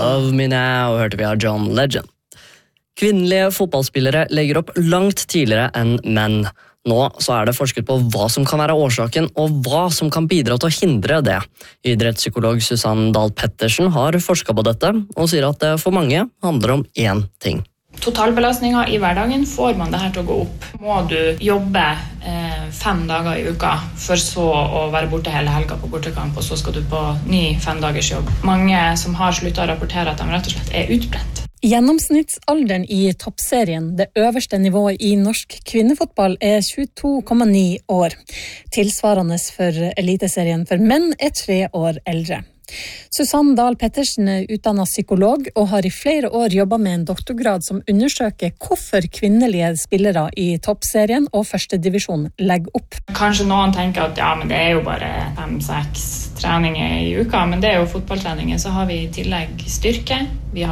Love Me Now hørte vi av John Legend. Kvinnelige fotballspillere legger opp langt tidligere enn menn. Nå så det forsket på hva som kan være årsaken, og hva som kan bidra til å hindre det. Idrettspsykolog Susanne Dahl Pettersen har forsket på dette, og sier at det for mange handler om én ting. Totalbelastningen i hverdagen får man det her til å gå opp. Må du jobbe 5 dager i uka, for så å være borte hele helga på bortekamp, og så skal du på ny 5 dagers jobb. Mange som har sluttet å rapportere at de rett og slett utbrent. Gjennomsnittsalderen i toppserien, det øverste nivået i norsk kvinnefotball, 22,9 år. Tilsvarende for eliteserien for menn 3 år eldre. Susanne Dahl Pettersen utdannet psykolog og har i flere år jobbet med en doktorgrad som undersøker hvorfor kvinnelige spillere i toppserien og første divisjon legger opp. Kanskje noen tenker at men det jo bare 5-6 treninger i uka, men det jo fotballtreninger. Så har vi i tillegg styrke, vi har